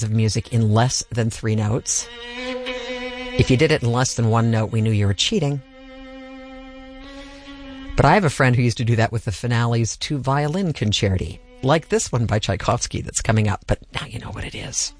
of music in less than 3 notes. If you did it in less than 1 note, we knew you were cheating. But I have a friend who used to do that with the finales to violin concerti, like this one by Tchaikovsky that's coming up, but now you know what it is.